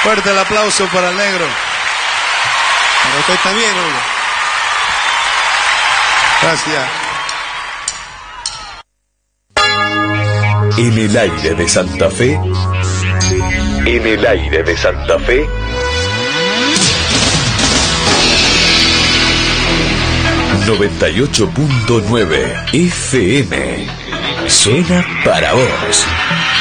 Fuerte el aplauso para el negro. Para usted también, hombre. Gracias. En el aire de Santa Fe. En el aire de Santa Fe. ...98.9 FM... ...suena para vos.